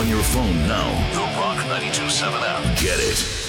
on your phone now. The Rock 92.7 app. Get it.